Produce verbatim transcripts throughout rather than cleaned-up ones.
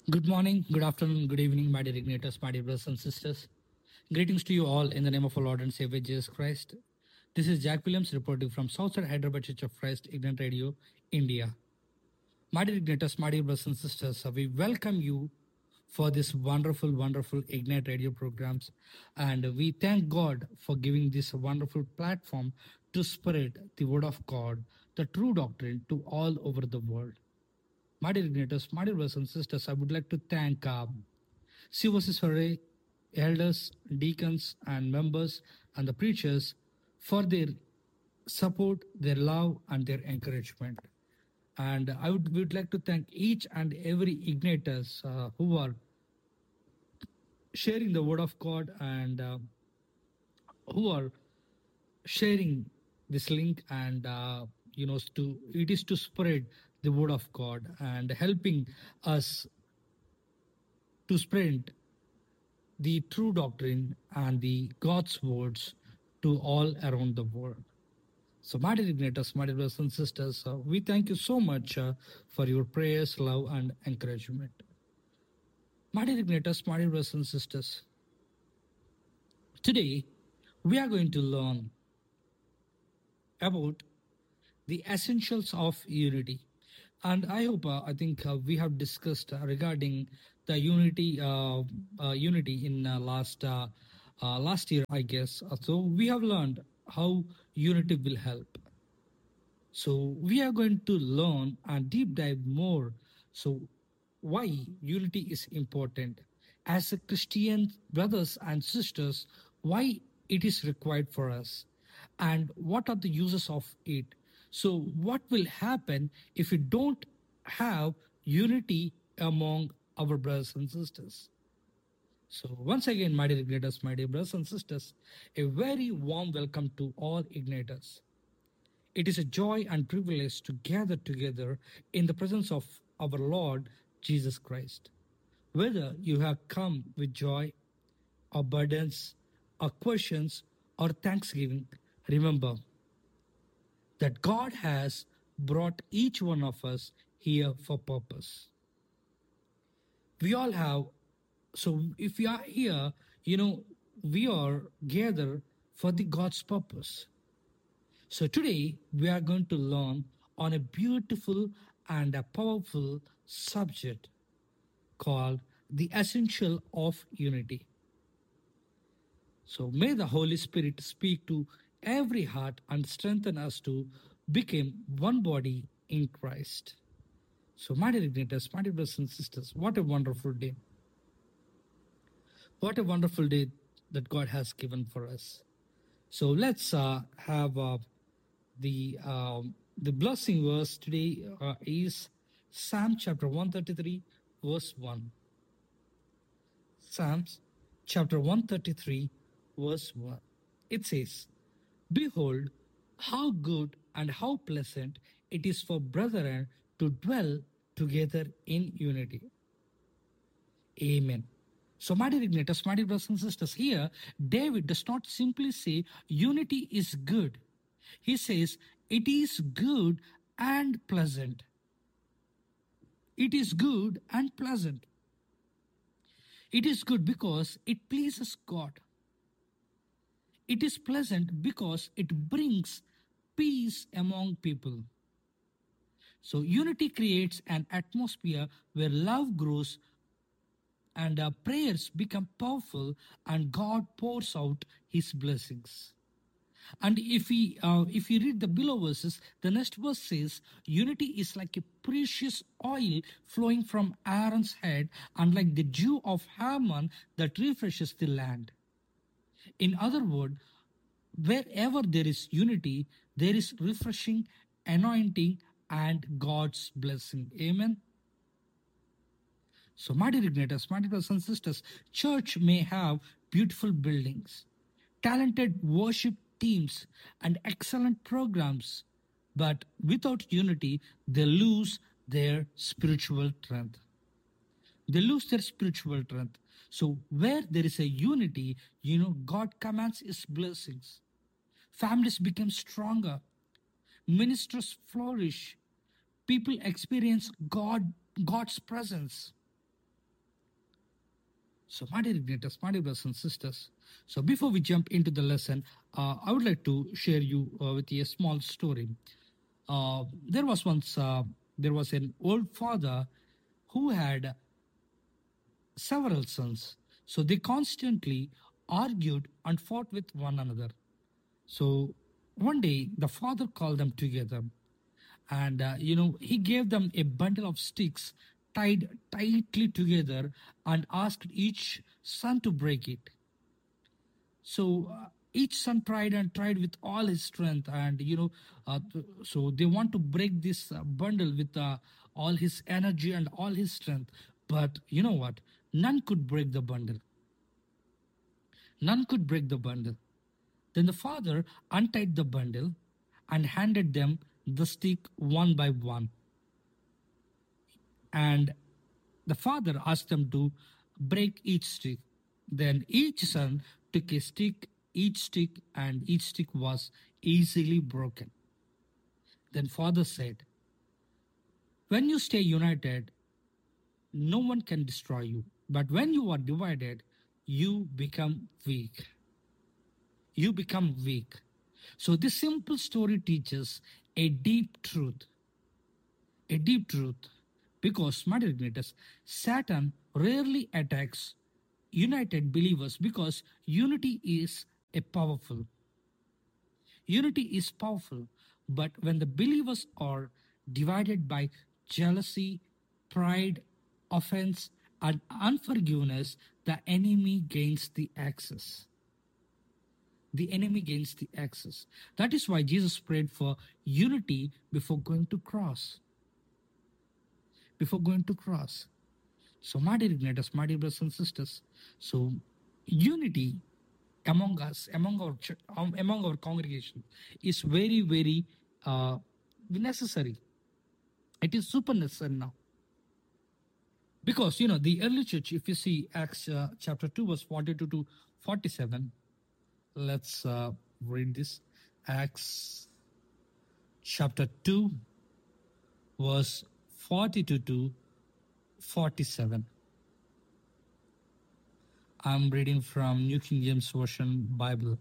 Good morning, good afternoon, good evening, my dear igniters, my dear brothers and sisters. Greetings to you all in the name of our Lord and Savior Jesus Christ. This is Jack Williams reporting from Southside Hyderabad Church of Christ, Ignite Radio, India. My dear igniters, my dear brothers and sisters, we welcome you for this wonderful, wonderful Ignite Radio programs. And we thank God for giving this wonderful platform to spread the word of God, the true doctrine to all over the world. My dear igniters, my dear brothers and sisters, I would like to thank uh, C O C S elders, deacons, and members, and the preachers for their support, their love, and their encouragement. And I would, would like to thank each and every igniters uh, who are sharing the word of God and uh, who are sharing this link and uh, you know to it is to spread the word of God and helping us to spread the true doctrine and the God's words to all around the world. So, my dear igniters, my dear brothers and sisters, uh, we thank you so much uh, for your prayers, love, and encouragement. My dear igniters, my dear brothers and sisters, today we are going to learn about the essentials of unity. And I hope, uh, I think uh, we have discussed uh, regarding the unity, uh, uh, unity in uh, last uh, uh, last year, I guess. Uh, So we have learned how unity will help. So we are going to learn and deep dive more. So why unity is important as a Christian brothers and sisters, why it is required for us, and what are the uses of it. So what will happen if we don't have unity among our brothers and sisters? So once again, my dear igniters, my dear brothers and sisters, a very warm welcome to all igniters. It is a joy and privilege to gather together in the presence of our Lord Jesus Christ. Whether you have come with joy or burdens or questions or thanksgiving, remember that God has brought each one of us here for purpose. We all have, so if we are here, you know, we are gathered for the God's purpose. So today we are going to learn on a beautiful and a powerful subject called the essential of unity. So may the Holy Spirit speak to every heart and strengthen us to become one body in Christ. So my dear igniters, my dear brothers and sisters, what a wonderful day. What a wonderful day that God has given for us. So let's uh, have uh, the um, the blessing verse today uh, is Psalm chapter one thirty-three, verse one. Psalms chapter one thirty-three, verse one. It says, Behold, how good and how pleasant it is for brethren to dwell together in unity. Amen. So, my dear igniters, my dear brothers and sisters, here David does not simply say unity is good. He says it is good and pleasant. It is good and pleasant. It is good because it pleases God. It is pleasant because it brings peace among people. So unity creates an atmosphere where love grows and our prayers become powerful and God pours out his blessings. And if we uh, if we read the below verses, the next verse says, unity is like a precious oil flowing from Aaron's head, and like the dew of Hermon that refreshes the land. In other words, wherever there is unity, there is refreshing, anointing, and God's blessing. Amen. So, my dear igniters, my dear brothers and sisters, church may have beautiful buildings, talented worship teams, and excellent programs, but without unity, they lose their spiritual strength. They lose their spiritual strength. So, where there is a unity, you know, God commands his blessings. Families become stronger, ministers flourish, people experience God, God's presence. So, my dear igniters, my dear brothers and sisters. So, before we jump into the lesson, uh, I would like to share you uh, with you a small story. Uh, there was once uh, there was an old father who had several sons. So they constantly argued and fought with one another. So one day the father called them together, and uh, you know he gave them a bundle of sticks tied tightly together and asked each son to break it. So uh, each son tried and tried with all his strength, and you know uh, th- so they want to break this uh, bundle with uh, all his energy and all his strength. But you know what, none could break the bundle. None could break the bundle. Then the father untied the bundle and handed them the stick one by one. And the father asked them to break each stick. Then each son took a stick, each stick, and each stick was easily broken. Then father said, when you stay united, no one can destroy you. But when you are divided, you become weak. You become weak. So this simple story teaches a deep truth. A deep truth. Because, my dear igniters, Satan rarely attacks united believers because unity is a powerful. Unity is powerful, but when the believers are divided by jealousy, pride, offense, and unforgiveness, the enemy gains the access. The enemy gains the access. That is why Jesus prayed for unity before going to cross. Before going to cross. So, my dear igniters, my dear brothers and sisters, so unity among us, among our ch- um, among our congregation, is very, very uh, necessary. It is super necessary now. Because, you know, the early church, if you see Acts uh, chapter two, verse forty-two to forty-seven, let's uh, read this. Acts chapter two, verse forty-two to forty-seven. I'm reading from New King James Version Bible.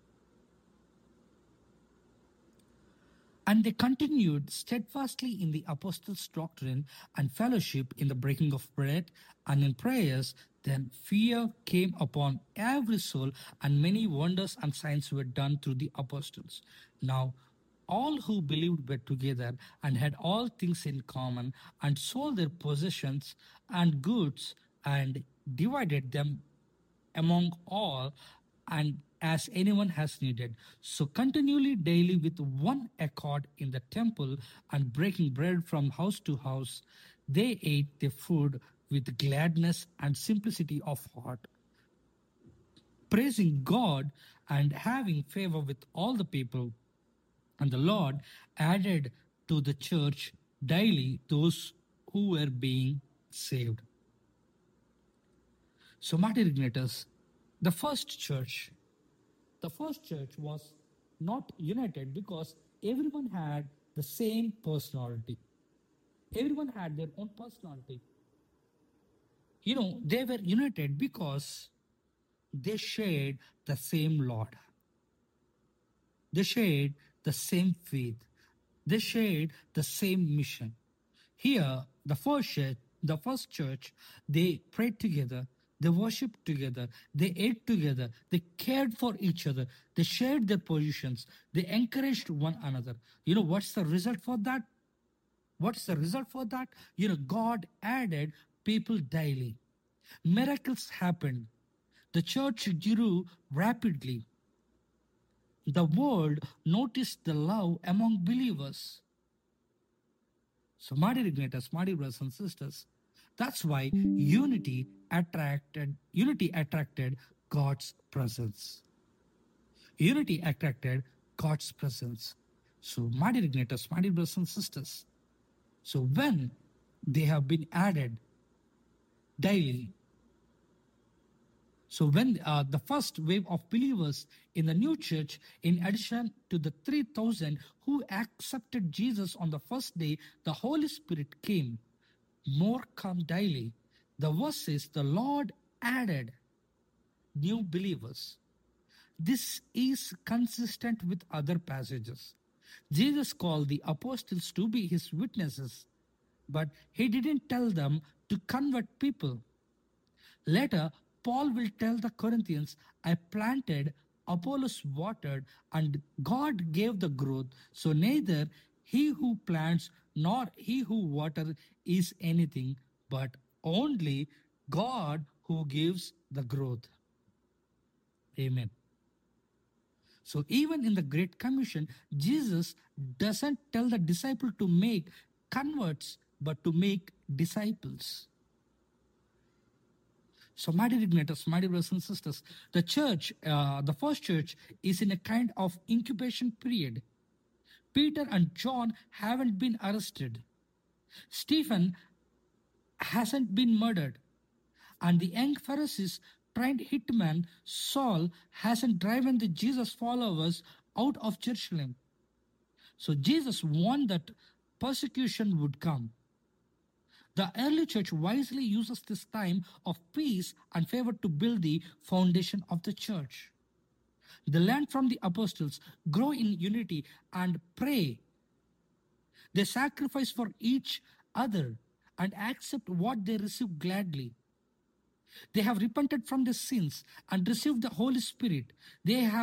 And they continued steadfastly in the apostles' doctrine and fellowship, in the breaking of bread and in prayers. Then fear came upon every soul, and many wonders and signs were done through the apostles. Now, all who believed were together and had all things in common, and sold their possessions and goods and divided them among all, and as anyone has needed. So continually daily with one accord in the temple and breaking bread from house to house, they ate their food with gladness and simplicity of heart, praising God and having favor with all the people. And the Lord added to the church daily those who were being saved. So, my dear igniters, the first church, the first church was not united because everyone had the same personality. Everyone had their own personality. You know, they were united because they shared the same Lord. They shared the same faith. They shared the same mission. Here, the first church, the first church, they prayed together, they worshipped together, they ate together, they cared for each other, they shared their positions, they encouraged one another. You know what's the result for that? What's the result for that? You know, God added people daily. Miracles happened. The church grew rapidly. The world noticed the love among believers. So, my dear igniters, my dear brothers and sisters, that's why unity attracted unity attracted God's presence. Unity attracted God's presence. So, my dear igniters, my dear brothers and sisters, so when they have been added daily, so when uh, the first wave of believers in the new church, in addition to the three thousand who accepted Jesus on the first day, the Holy Spirit came. More come daily. The verse says, the Lord added new believers. This is consistent with other passages. Jesus called the apostles to be his witnesses, but he didn't tell them to convert people. Later, Paul will tell the Corinthians, I planted, Apollos watered, and God gave the growth. So neither he who plants nor he who waters is anything, but only God who gives the growth. Amen. So even in the Great Commission, Jesus doesn't tell the disciple to make converts, but to make disciples. So, my dear igniters, my dear brothers and sisters, the church, uh, the first church, is in a kind of incubation period. Peter and John haven't been arrested. Stephen hasn't been murdered. And the young Pharisees trained hitman Saul hasn't driven the Jesus followers out of Jerusalem. So Jesus warned that persecution would come. The early church wisely uses this time of peace and favor to build the foundation of the church. They learn from the apostles, grow in unity, and pray. They sacrifice for each other and accept what they receive gladly. They have repented from their sins and received the Holy Spirit. They have